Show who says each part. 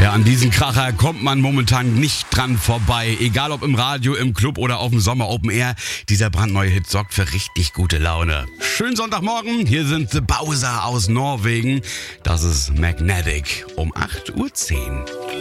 Speaker 1: Ja, an diesen Kracher kommt man momentan nicht dran vorbei. Egal ob im Radio, im Club oder auf dem Sommer Open Air. Dieser brandneue Hit sorgt für richtig gute Laune. Schönen Sonntagmorgen. Hier sind The Bowser aus Norwegen. Das ist Magnetic um 8:10 Uhr.